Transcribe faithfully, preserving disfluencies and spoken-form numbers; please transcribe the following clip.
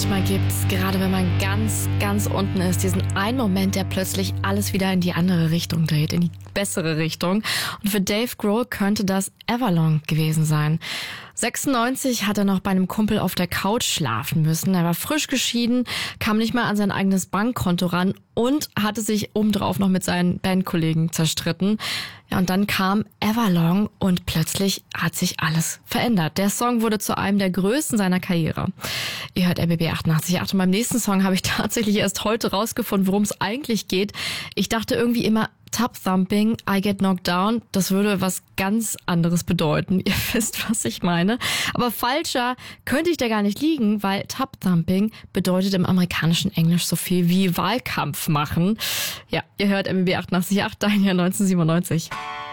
manchmal gibt's, gerade wenn man ganz, ganz unten ist, diesen einen Moment, der plötzlich alles wieder in die andere Richtung dreht, in die bessere Richtung. Und für Dave Grohl könnte das Everlong gewesen sein. sechsundneunzig hat er noch bei einem Kumpel auf der Couch schlafen müssen. Er war frisch geschieden, kam nicht mal an sein eigenes Bankkonto ran und hatte sich obendrauf noch mit seinen Bandkollegen zerstritten. Ja, und dann kam Everlong und plötzlich hat sich alles verändert. Der Song wurde zu einem der größten seiner Karriere. Ihr hört R B B achtundachtzig Komma acht und beim nächsten Song habe ich tatsächlich erst heute rausgefunden, worum es eigentlich geht. Ich dachte irgendwie immer, Tub Thumping, I Get Knocked Down, das würde was ganz anderes bedeuten. Ihr wisst, was ich meine. Aber falscher könnte ich da gar nicht liegen, weil Tub Thumping bedeutet im amerikanischen Englisch so viel wie Wahlkampf machen. Ja, ihr hört R B B achtundachtzig Komma acht, dein Jahr neunzehnhundertsiebenundneunzig.